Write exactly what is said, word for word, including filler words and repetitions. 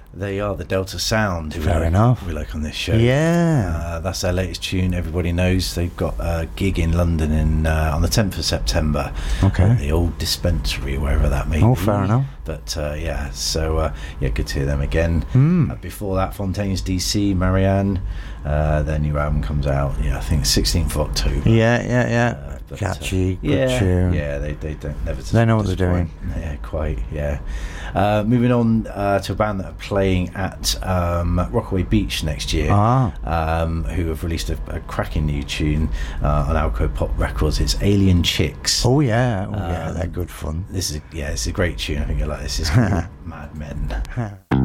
They are the Delta Sound. Who Fair we enough. Like, we like on this show. Yeah. Uh, that's their latest tune. Everybody knows they've got a gig in London in uh, on the tenth of September. Okay. At the old dispensary, wherever that may Oh, be. fair enough. But uh, yeah, so uh, yeah, good to hear them again. Mm. Uh, before that, Fontaine's D C, Marianne. Uh, their new album comes out. Yeah, I think sixteenth of October. Yeah, yeah, yeah. Uh, but, Catchy, uh, good yeah, tune. Yeah, they they don't never. They know what they're doing. Yeah, quite. Yeah. Uh, moving on uh, to a band that are playing at um, Rockaway Beach next year, Ah. um, who have released a, a cracking new tune uh, on Alco Pop Records. It's Alien Chicks. Oh yeah, oh yeah, Um, they're good fun. This is yeah, it's a great tune. I think you like this. It's called Mad Men.